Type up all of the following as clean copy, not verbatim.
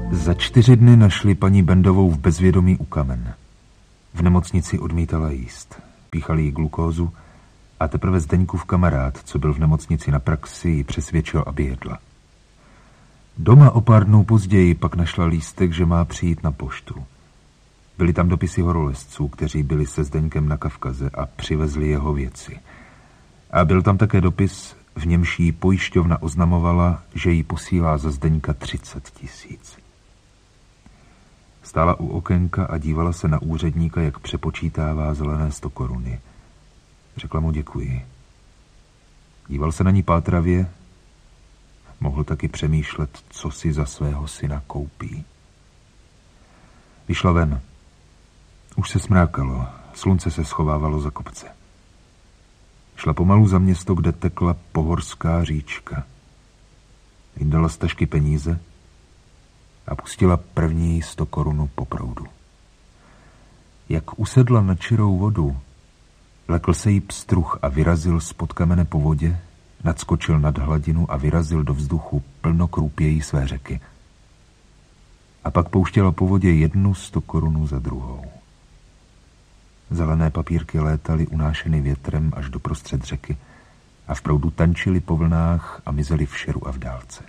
Za 4 dny našli paní Bendovou v bezvědomí u kamen. V nemocnici odmítala jíst. Píchali jí glukózu a teprve Zdeňkův kamarád, co byl v nemocnici na praxi, ji přesvědčil, aby jedla. Doma o pár dnů později pak našla lístek, že má přijít na poštu. Byly tam dopisy horolezců, kteří byli se Zdeňkem na Kavkaze a přivezli jeho věci. A byl tam také dopis, v němž jí pojišťovna oznamovala, že jí posílá za Zdeňka 30 000. Stála u okénka a dívala se na úředníka, jak přepočítává zelené 100 koruny. Řekla mu děkuji. Díval se na ní pátravě. Mohl taky přemýšlet, co si za svého syna koupí. Vyšla ven. Už se smrákalo, slunce se schovávalo za kopce. Šla pomalu za město, kde tekla pohorská říčka. Vyndala z tašky peníze a pustila první 100 korun po proudu. Jak usedla na čirou vodu, lekl se jí pstruh a vyrazil spod kamene po vodě, nadskočil nad hladinu a vyrazil do vzduchu plno krůpějí své řeky. A pak pouštěla po vodě 1 100 korunu za druhou. Zelené papírky létaly unášeny větrem až do prostřed řeky a v proudu tančily po vlnách a mizely v šeru a v dálce.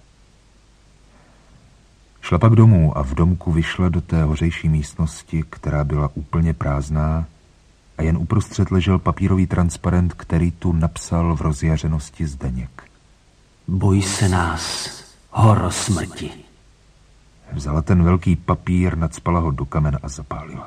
Šla pak domů a v domku vyšla do té hořejší místnosti, která byla úplně prázdná a jen uprostřed ležel papírový transparent, který tu napsal v rozjařenosti Zdeněk. Boj se nás, horo smrti. Vzala ten velký papír, nacpala ho do kamen a zapálila.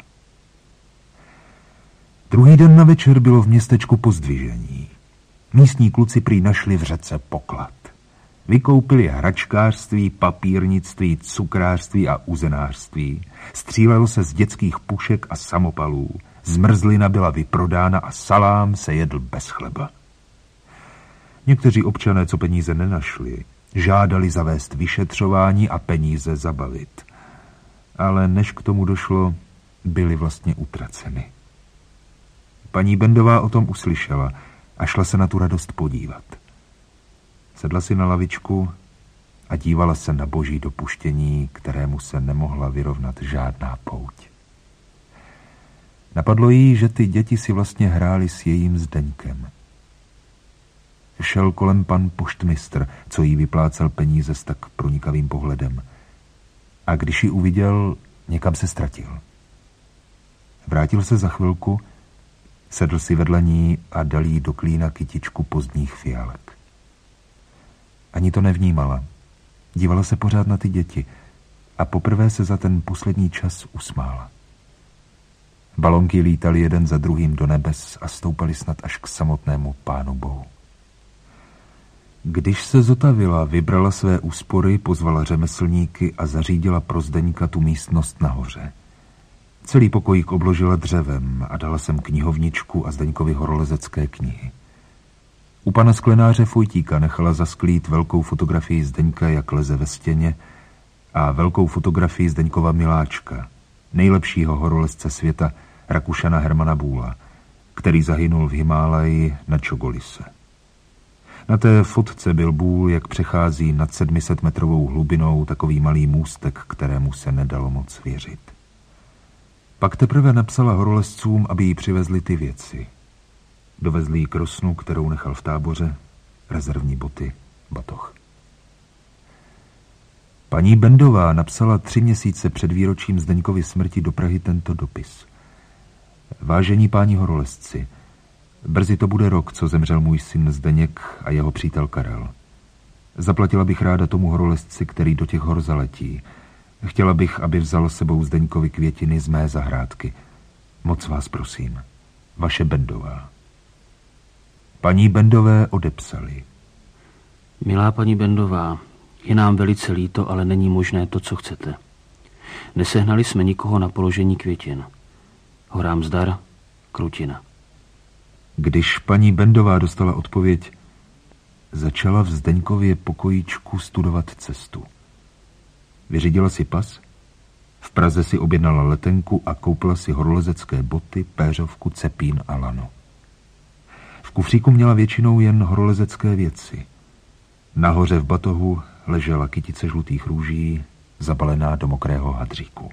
Druhý den na večer bylo v městečku pozdvižení. Místní kluci prý našli v řece poklad. Vykoupili hračkářství, papírnictví, cukrářství a uzenářství. Střílelo se z dětských pušek a samopalů. Zmrzlina byla vyprodána a salám se jedl bez chleba. Někteří občané, co peníze nenašli, žádali zavést vyšetřování a peníze zabavit. Ale než k tomu došlo, byli vlastně utraceny. Paní Bendová o tom uslyšela a šla se na tu radost podívat. Sedla si na lavičku a dívala se na boží dopuštění, kterému se nemohla vyrovnat žádná pouť. Napadlo jí, že ty děti si vlastně hrály s jejím Zdeňkem. Šel kolem pan poštmistr, co jí vyplácel peníze s tak pronikavým pohledem. A když ji uviděl, někam se ztratil. Vrátil se za chvilku, sedl si vedle ní a dal jí do klína kytičku pozdních fialek. Ani to nevnímala. Dívala se pořád na ty děti a poprvé se za ten poslední čas usmála. Balonky lítaly jeden za druhým do nebes a stoupaly snad až k samotnému Pánu Bohu. Když se zotavila, vybrala své úspory, pozvala řemeslníky a zařídila pro Zdeňka tu místnost nahoře. Celý pokojík obložila dřevem a dala sem knihovničku a Zdeňkovi horolezecké knihy. U pana sklenáře Fojtíka nechala zasklít velkou fotografii Zdeňka, jak leze ve stěně, a velkou fotografii Zdeňkova miláčka, nejlepšího horolezce světa, Rakušana Hermana Bůla, který zahynul v Himálaji na Čogolise. Na té fotce byl Bůl, jak přechází nad 700metrovou hlubinou takový malý můstek, kterému se nedalo moc věřit. Pak teprve napsala horolezcům, aby jí přivezli ty věci. Dovezli jí krosnu, kterou nechal v táboře, rezervní boty, batoh. Paní Bendová napsala 3 měsíce před výročím Zdeňkovy smrti do Prahy tento dopis. Vážení páni horolezci, brzy to bude rok, co zemřel můj syn Zdeněk a jeho přítel Karel. Zaplatila bych ráda tomu horolezci, který do těch hor zaletí. Chtěla bych, aby vzal sebou Zdeňkovi květiny z mé zahrádky. Moc vás prosím. Vaše Bendová. Paní Bendové odepsali. Milá paní Bendová, je nám velice líto, ale není možné to, co chcete. Nesehnali jsme nikoho na položení květin. Horám zdar, Krutina. Když paní Bendová dostala odpověď, začala v Zdeňkově pokojíčku studovat cestu. Vyřídila si pas, v Praze si objednala letenku a koupila si horolezecké boty, péřovku, cepín a lano. V kufříku měla většinou jen horolezecké věci. Nahoře v batohu ležela kytice žlutých růží, zabalená do mokrého hadříku.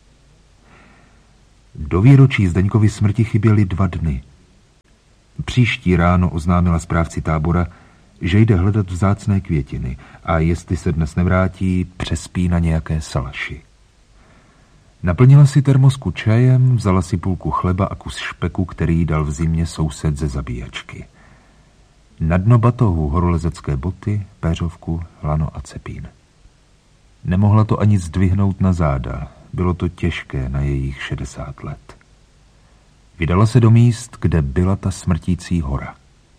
Do výročí Zdeňkovy smrti chyběly 2 dny. Příští ráno oznámila správci tábora, že jde hledat vzácné květiny a jestli se dnes nevrátí, přespí na nějaké salaši. Naplnila si termosku čajem, vzala si půlku chleba a kus špeku, který jí dal v zimě soused ze zabíjačky. Na dno batohu horolezecké boty, péřovku, lano a cepín. Nemohla to ani zdvihnout na záda, bylo to těžké na jejich 60 let. Vydala se do míst, kde byla ta smrtící hora.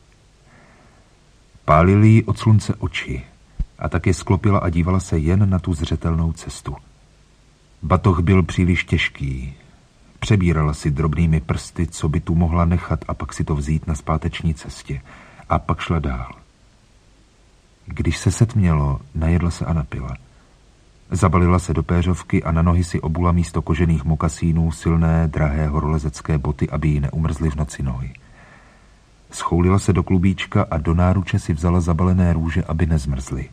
Pálily jí od slunce oči a tak je sklopila a dívala se jen na tu zřetelnou cestu. Batoh byl příliš těžký. Přebírala si drobnými prsty, co by tu mohla nechat a pak si to vzít na zpáteční cestě. A pak šla dál. Když se setmělo, najedla se a napila. Zabalila se do péřovky a na nohy si obula místo kožených mokasínů silné, drahé horolezecké boty, aby jí neumrzly v noci nohy. Schoulila se do klubíčka a do náruče si vzala zabalené růže, aby nezmrzly.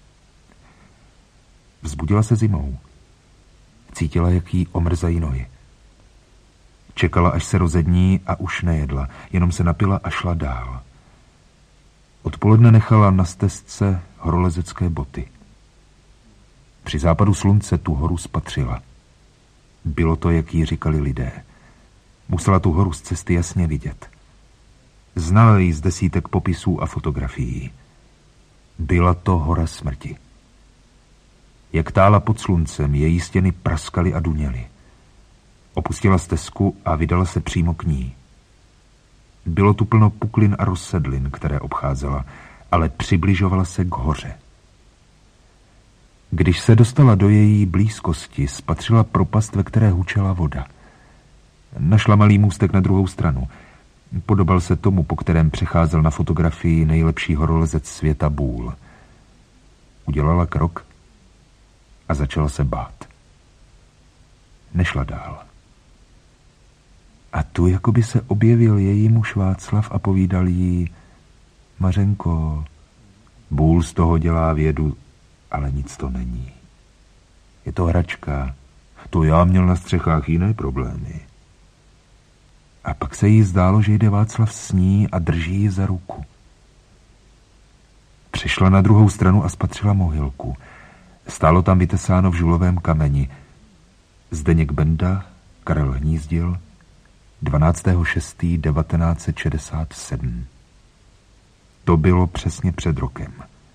Vzbudila se zimou. Cítila, jak jí omrzají nohy. Čekala, až se rozední a už nejedla, jenom se napila a šla dál. Odpoledne nechala na stezce horolezecké boty. Při západu slunce tu horu spatřila. Bylo to, jak jí říkali lidé. Musela tu horu z cesty jasně vidět. Znala ji z desítek popisů a fotografií. Byla to hora smrti. Jak tála pod sluncem, její stěny praskaly a duněly. Opustila stezku a vydala se přímo k ní. Bylo tu plno puklin a rozsedlin, které obcházela, ale přibližovala se k hoře. Když se dostala do její blízkosti, spatřila propast, ve které hučela voda. Našla malý můstek na druhou stranu. Podobal se tomu, po kterém přecházel na fotografii nejlepší horolezec světa Bůl. Udělala krok a začala se bát. Nešla dál. A tu jakoby se objevil její muž Václav a povídal jí: Mařenko, Bůl z toho dělá vědu, ale nic to není. Je to hračka. To já měl na střechách jiné problémy. A pak se jí zdálo, že jde Václav s ní a drží ji za ruku. Přišla na druhou stranu a spatřila mohylku. Stálo tam vytesáno v žulovém kameni: Zdeněk Benda, Karel Hnízdil, 12.6.1967. To bylo přesně před rokem.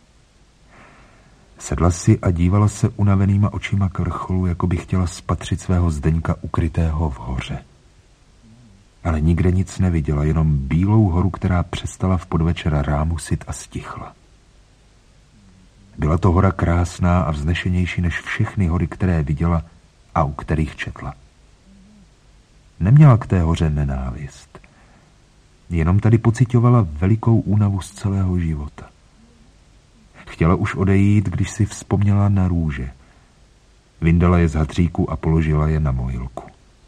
Sedla si a dívala se unavenýma očima k vrcholu, jako by chtěla spatřit svého Zdeňka ukrytého v hoře. Ale nikde nic neviděla, jenom bílou horu, která přestala v podvečer rámusit a stichla. Byla to hora krásná a vznešenější než všechny hory, které viděla a u kterých četla. Neměla k té hoře nenávist. Jenom tady pocitovala velikou únavu z celého života. Chtěla už odejít, když si vzpomněla na růže. Vyndala je z hadříku a položila je na mohylku.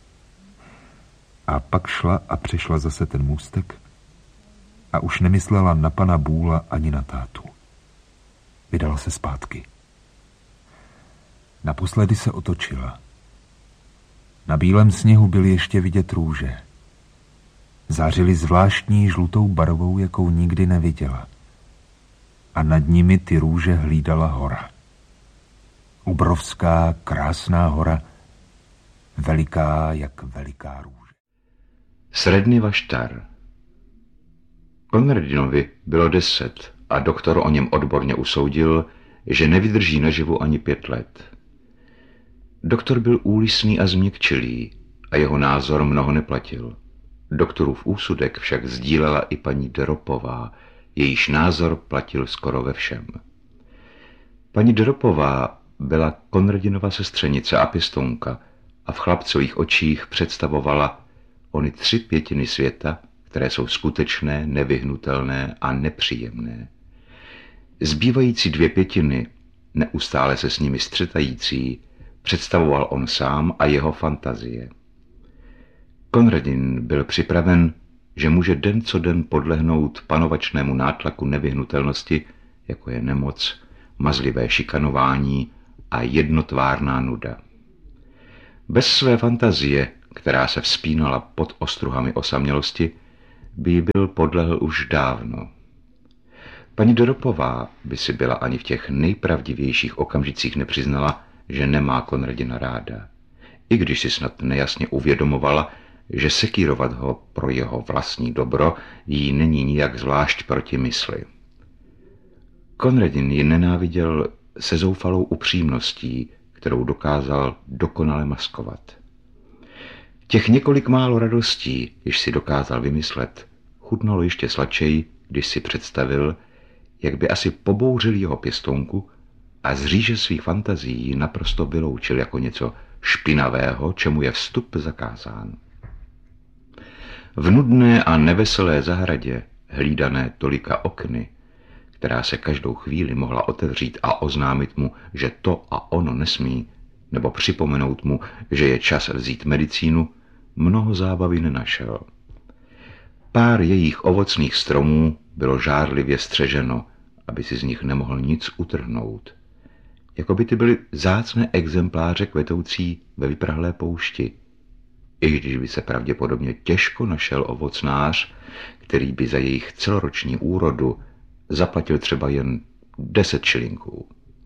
A pak šla a přešla zase ten můstek a už nemyslela na pana Bůla ani na tátu. Vydala se zpátky. Naposledy se otočila. Na bílém sněhu byly ještě vidět růže. Zářily zvláštní žlutou barvou, jakou nikdy neviděla. A nad nimi ty růže hlídala hora. Obrovská, krásná hora, veliká jak veliká růže. Sredný Vaštar. Konradinovi bylo 10 a doktor o něm odborně usoudil, že nevydrží naživu ani 5 let. Doktor byl úlisný a změkčilý a jeho názor mnoho neplatil. Doktorův úsudek však sdílela i paní Dropová, jejíž názor platil skoro ve všem. Paní Dropová byla Konradinova sestřenice a pěstounka a v chlapcových očích představovala ony 3/5 světa, které jsou skutečné, nevyhnutelné a nepříjemné. Zbývající 2/5, neustále se s nimi střetající, představoval on sám a jeho fantazie. Konradin byl připraven, že může den co den podlehnout panovačnému nátlaku nevyhnutelnosti, jako je nemoc, mazlivé šikanování a jednotvárná nuda. Bez své fantazie, která se vzpínala pod ostruhami osamělosti, by byl podlehl už dávno. Paní Doropová by si byla ani v těch nejpravdivějších okamžicích nepřiznala, že nemá Konradina ráda, i když si snad nejasně uvědomovala, že sekírovat ho pro jeho vlastní dobro jí není nijak zvlášť proti mysli. Konradin ji nenáviděl se zoufalou upřímností, kterou dokázal dokonale maskovat. Těch několik málo radostí, již si dokázal vymyslet, chutnalo ještě sladčej, když si představil, jak by asi pobouřil jeho pěstounku a z říže svých fantazií naprosto vyloučil jako něco špinavého, čemu je vstup zakázán. V nudné a neveselé zahradě, hlídané tolika okny, která se každou chvíli mohla otevřít a oznámit mu, že to a ono nesmí, nebo připomenout mu, že je čas vzít medicínu, mnoho zábavy nenašel. Pár jejich ovocných stromů bylo žárlivě střeženo, aby si z nich nemohl nic utrhnout. Jako by ty byly vzácné exempláře kvetoucí ve vyprahlé poušti, i když by se pravděpodobně těžko našel ovocnář, který by za jejich celoroční úrodu zaplatil třeba jen 10 šilinků.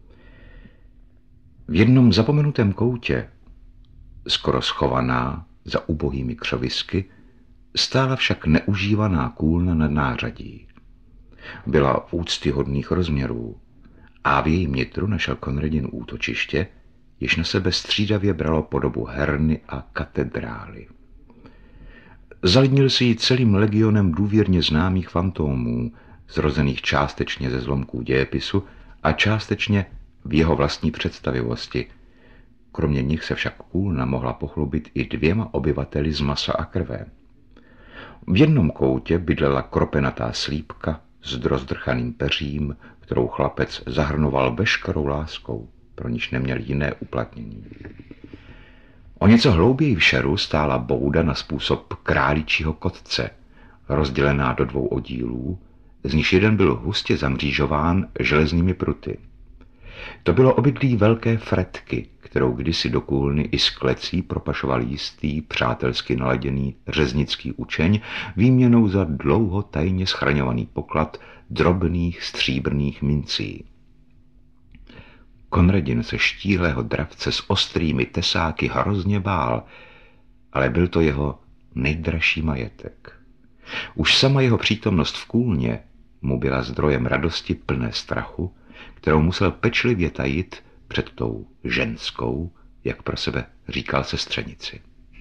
V jednom zapomenutém koutě, skoro schovaná za ubohými křovisky, stála však neužívaná kůlna nad nářadí. Byla úctyhodných rozměrů a v jejím nitru našel Konradin útočiště, jež na sebe střídavě bralo podobu herny a katedrály. Zalidnil si ji celým legionem důvěrně známých fantomů, zrozených částečně ze zlomků dějepisu a částečně v jeho vlastní představivosti. Kromě nich se však kůlna mohla pochlubit i 2 obyvateli z masa a krve. V jednom koutě bydlela kropenatá slípka s rozdrchaným peřím, kterou chlapec zahrnoval veškerou láskou, pro níž neměl jiné uplatnění. O něco hlouběji v šeru stála bouda na způsob králičího kotce, rozdělená do 2 oddílů, z níž jeden byl hustě zamřížován železnými pruty. To bylo obydlí velké Fredky, kterou kdysi do kůlny i s klecí propašoval jistý, přátelsky naladěný řeznický učeň výměnou za dlouho tajně schraňovaný poklad drobných stříbrných mincí. Konradin se štíhlého dravce s ostrými tesáky hrozně bál, ale byl to jeho nejdražší majetek. Už sama jeho přítomnost v kůlně mu byla zdrojem radosti plné strachu, kterou musel pečlivě tajit před tou ženskou, jak pro sebe říkal sestřenici.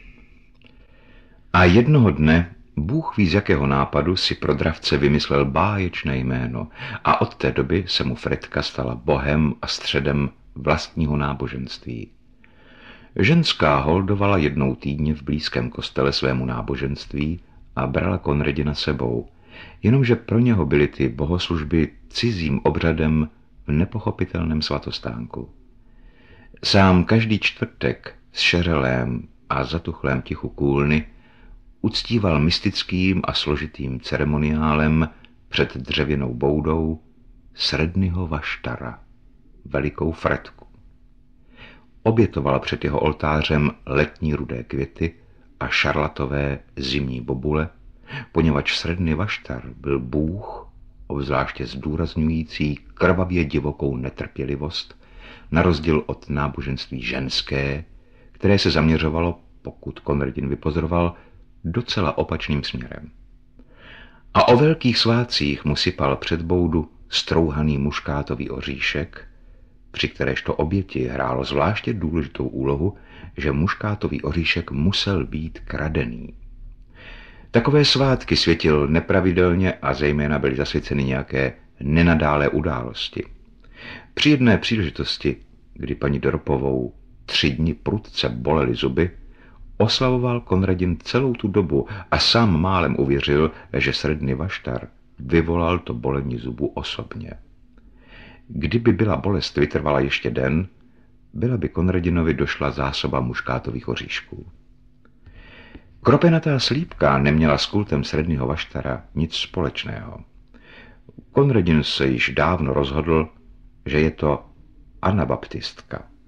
A jednoho dne, Bůh ví z jakého nápadu, si pro dravce vymyslel báječné jméno a od té doby se mu Fredka stala bohem a středem vlastního náboženství. Ženská holdovala jednou týdně v blízkém kostele svému náboženství a brala Konradina sebou, jenomže pro něho byly ty bohoslužby cizím obřadem v nepochopitelném svatostánku. Sám každý čtvrtek s šerelém a zatuchlém tichu kůlny uctíval mystickým a složitým ceremoniálem před dřevěnou boudou Srednyho Vaštara, velikou Fredku. Obětovala před jeho oltářem letní rudé květy a šarlatové zimní bobule, poněvadž Sredny Vaštar byl bůh, obzvláště zdůrazňující krvavě divokou netrpělivost, na rozdíl od náboženství ženské, které se zaměřovalo, pokud Konradin vypozoroval, docela opačným směrem. A o velkých svátcích mu sypal před boudu strouhaný muškátový oříšek, při kteréžto oběti hrálo zvláště důležitou úlohu, že muškátový oříšek musel být kradený. Takové svátky světil nepravidelně a zejména byly zasvěceny nějaké nenadálé události. Při jedné příležitosti, kdy paní Doropovou 3 dny prudce bolely zuby, oslavoval Konradin celou tu dobu a sám málem uvěřil, že Sredny Vaštar vyvolal to bolení zubu osobně. Kdyby byla bolest vytrvala ještě den, byla by Konradinovi došla zásoba muškátových oříšků. Kropenatá slípka neměla s kultem Srednyho Vaštara nic společného. Konradin se již dávno rozhodl, že je to anabaptistka,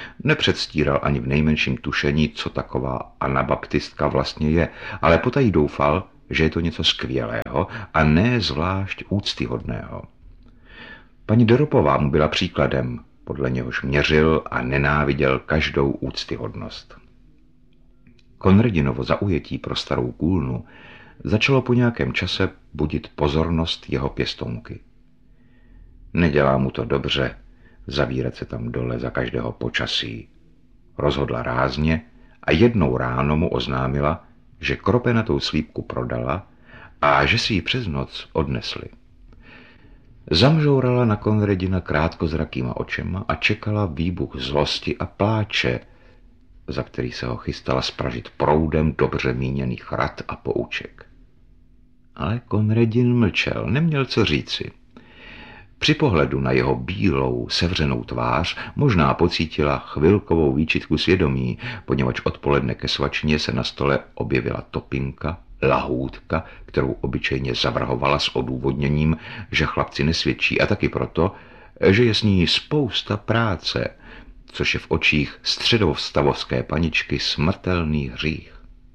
Nepředstíral ani v nejmenším tušení, co taková anabaptistka vlastně je, ale potají doufal, že je to něco skvělého a ne zvlášť úctyhodného. Paní Doropová mu byla příkladem, podle něhož měřil a nenáviděl každou úctyhodnost. Konradinovo zaujetí pro starou kůlnu začalo po nějakém čase budit pozornost jeho pěstounky. Nedělá mu to dobře zavírat se tam dole za každého počasí. Rozhodla rázně a jednou ráno mu oznámila, že kropenatou slípku prodala a že si ji přes noc odnesli. Zamžourala na Konradina krátkozrakýma očima a čekala výbuch zlosti a pláče, za který se ho chystala spražit proudem dobře míněných rad a pouček. Ale Konradin mlčel, neměl co říci. Při pohledu na jeho bílou, sevřenou tvář možná pocítila chvilkovou výčitku svědomí, poněvadž odpoledne ke svačině se na stole objevila topinka, lahůdka, kterou obyčejně zavrhovala s odůvodněním, že chlapci nesvědčí, a taky proto, že je s ní spousta práce, což je v očích středostavovské paničky smrtelný hřích.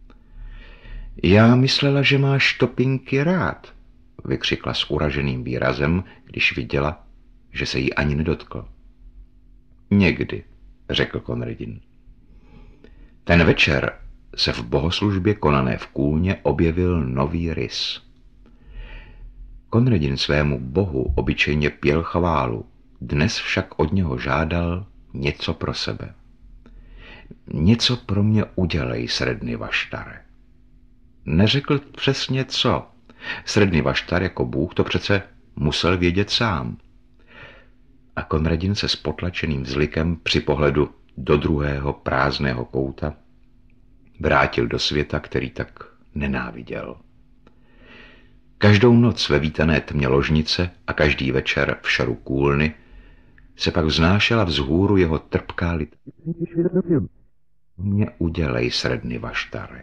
Já myslela, že máš topinky rád, vykřikla s uraženým výrazem, když viděla, že se jí ani nedotkl. Někdy, řekl Konradin. Ten večer se v bohoslužbě konané v kůlně objevil nový rys. Konradin svému bohu obyčejně pěl chválu, dnes však od něho žádal něco pro sebe. Něco pro mě udělej, Sredny Vaštare. Neřekl přesně co. Sredny Vaštar jako bůh to přece musel vědět sám. A Konradin se s potlačeným vzlikem při pohledu do druhého prázdného kouta vrátil do světa, který tak nenáviděl. Každou noc ve vítané tmě ložnice a každý večer v šaru kůlny se pak vznášela vzhůru jeho trpká litanie. Mě udělej, Sredny Vaštare.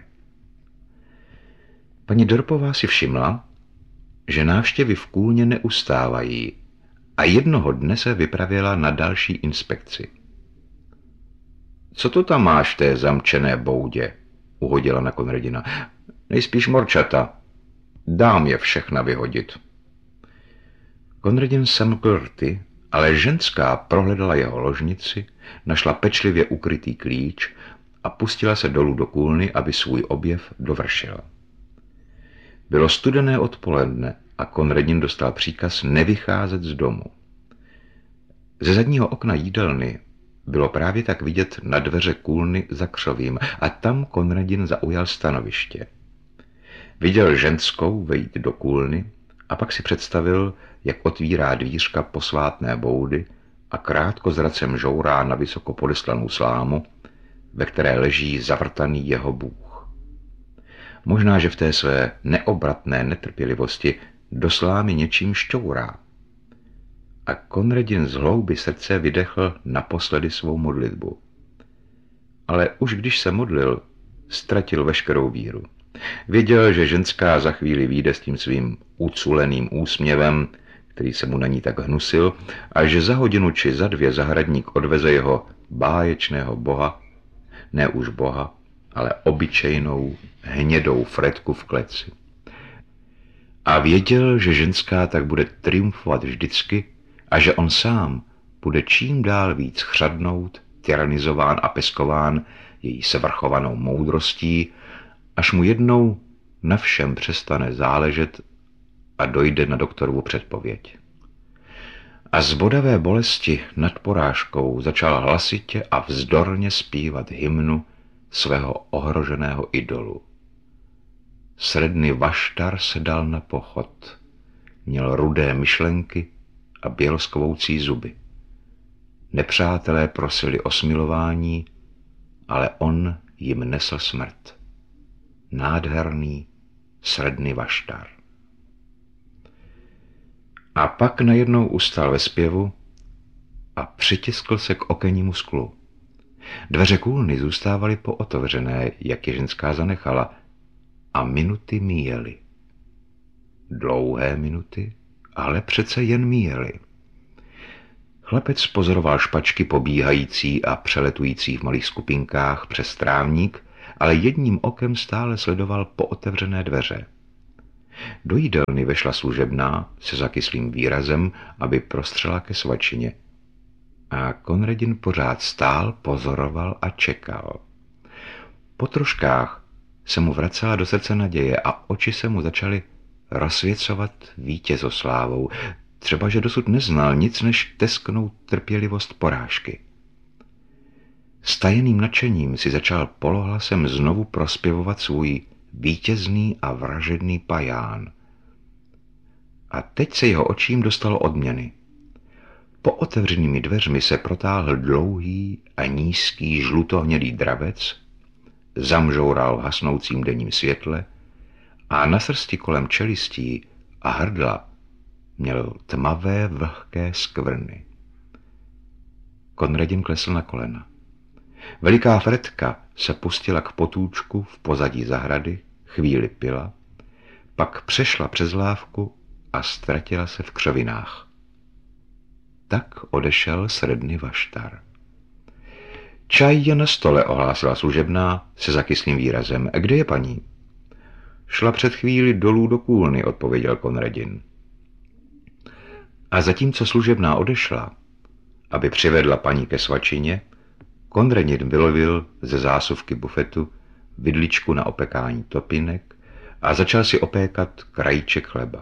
Paní Doropová si všimla, že návštěvy v kůlně neustávají a jednoho dne se vypravila na další inspekci. Co to tam máš v té zamčené boudě? Uhodila na Konradina. Nejspíš morčata. Dám je všechna vyhodit. Konradin semkl rty, ale ženská prohledala jeho ložnici, našla pečlivě ukrytý klíč a pustila se dolů do kůlny, aby svůj objev dovršila. Bylo studené odpoledne a Konradin dostal příkaz nevycházet z domu. Ze zadního okna jídelny bylo právě tak vidět na dveře kůlny za křovím a tam Konradin zaujal stanoviště. Viděl ženskou vejít do kůlny a pak si představil, jak otvírá dvířka posvátné boudy a krátkozracem žourá na vysoko podeslanou slámu, ve které leží zavrtaný jeho bůh. Možná, že v té své neobratné netrpělivosti do slámy něčím šťourá. A Konradin z hlouby srdce vydechl naposledy svou modlitbu. Ale už když se modlil, ztratil veškerou víru. Věděl, že ženská za chvíli vyjde s tím svým uculeným úsměvem, který se mu na ní tak hnusil, a že za hodinu či za dvě zahradník odveze jeho báječného boha, ne už boha, ale obyčejnou hnědou fretku v kleci. A věděl, že ženská tak bude triumfovat vždycky a že on sám bude čím dál víc chřadnout, tyranizován a peskován její svrchovanou moudrostí, až mu jednou na všem přestane záležet a dojde na doktorovu předpověď. A z bodavé bolesti nad porážkou začal hlasitě a vzdorně zpívat hymnu svého ohroženého idolu. Sredny Vaštar se dal na pochod. Měl rudé myšlenky a běloskvoucí zuby. Nepřátelé prosili o smilování, ale on jim nesl smrt. Nádherný Sredny Vaštar. A pak najednou ustal ve zpěvu a přitiskl se k okennímu sklu. Dveře kůlny zůstávaly pootevřené, jak je ženská zanechala, a minuty míjely. Dlouhé minuty, ale přece jen míjely. Chlapec pozoroval špačky pobíhající a přeletující v malých skupinkách přes trávník, ale jedním okem stále sledoval pootevřené dveře. Do jídelny vešla služebná se zakyslým výrazem, aby prostřela ke svačině. A Konradin pořád stál, pozoroval a čekal. Po troškách se mu vracela do srdce naděje a oči se mu začaly rozsvěcovat vítězoslávou, třeba že dosud neznal nic než tesknout trpělivost porážky. S tajeným nadšením si začal polohlasem znovu prospěvovat svůj vítězný a vražedný paján. A teď se jeho očím dostalo odměny. Po otevřenými dveřmi se protáhl dlouhý a nízký žlutohnědý dravec, zamžoural v hasnoucím denním světle a na srsti kolem čelistí a hrdla měl tmavé vlhké skvrny. Konradin klesl na kolena. Veliká Fredka se pustila k potůčku v pozadí zahrady, chvíli pila, pak přešla přes lávku a ztratila se v křovinách. Tak odešel sredny Vaštar. Čaj je na stole, ohlásila služebná se zakyslým výrazem. Kde je paní? Šla před chvíli dolů do kůlny, odpověděl Konradin. A zatímco služebná odešla, aby přivedla paní ke svačině, Konradin vylovil ze zásuvky bufetu vidličku na opekání topinek a začal si opékat krajíček chleba.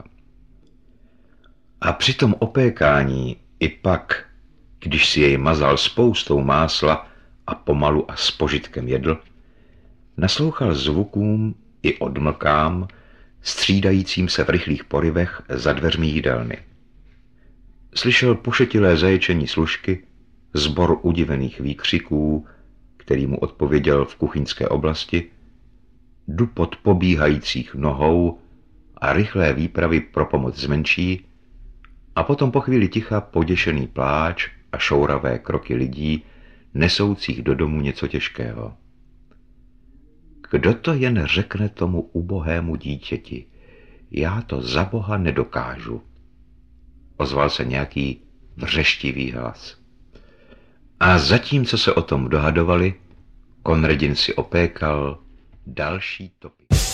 A při tom opékání i pak, když si jej mazal spoustou másla a pomalu a s požitkem jedl, naslouchal zvukům i odmlkám, střídajícím se v rychlých porivech za dveřmi jídelny. Slyšel pošetilé zaječení služky, sbor udivených výkřiků, který mu odpověděl v kuchyňské oblasti, dupot pobíhajících nohou a rychlé výpravy pro pomoc zmenší, a potom po chvíli ticha poděšený pláč a šouravé kroky lidí, nesoucích do domu něco těžkého. Kdo to jen řekne tomu ubohému dítěti? Já to za Boha nedokážu. Ozval se nějaký vřeštivý hlas. A zatímco se o tom dohadovali, Konradin si opékal další topy.